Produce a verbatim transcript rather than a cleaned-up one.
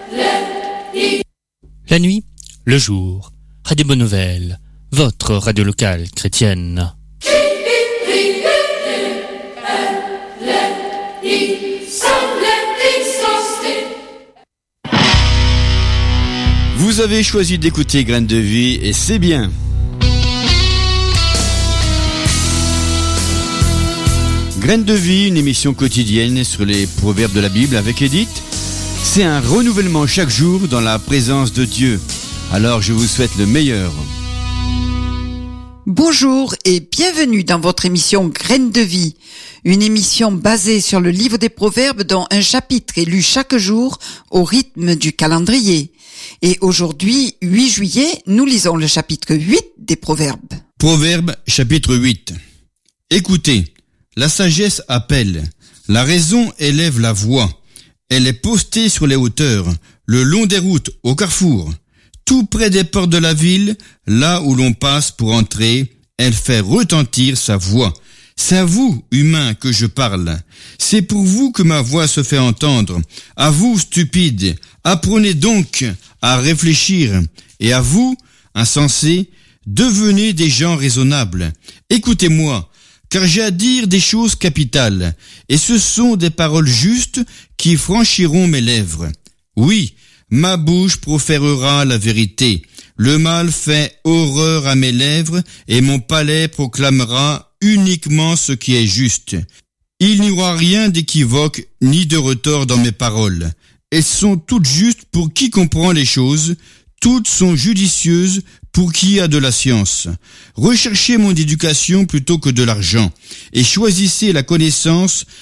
La nuit, le jour, Radio Bonne Nouvelle, votre radio locale chrétienne. Vous avez choisi d'écouter Graines de Vie et c'est bien. Graines de Vie, une émission quotidienne sur les proverbes de la Bible avec Edith. C'est un renouvellement chaque jour dans la présence de Dieu. Alors je vous souhaite le meilleur. Bonjour et bienvenue dans votre émission Graines de Vie, une émission basée sur le livre des Proverbes dont un chapitre est lu chaque jour au rythme du calendrier. Et aujourd'hui, huit juillet, nous lisons le chapitre huit des Proverbes. Proverbe chapitre huit. Écoutez, la sagesse appelle, la raison élève la voix. Elle est postée sur les hauteurs, le long des routes, au carrefour. Tout près des portes de la ville, là où l'on passe pour entrer, elle fait retentir sa voix. C'est à vous, humains, que je parle. C'est pour vous que ma voix se fait entendre. À vous, stupides, apprenez donc à réfléchir. Et à vous, insensés, devenez des gens raisonnables. Écoutez-moi, car j'ai à dire des choses capitales. Et ce sont des paroles justes qui franchiront mes lèvres. Oui, ma bouche proférera la vérité. Le mal fait horreur à mes lèvres et mon palais proclamera uniquement ce qui est juste. Il n'y aura rien d'équivoque ni de retort dans mes paroles. Elles sont toutes justes pour qui comprend les choses, toutes sont judicieuses pour qui a de la science. Recherchez mon éducation plutôt que de l'argent, et choisissez la connaissance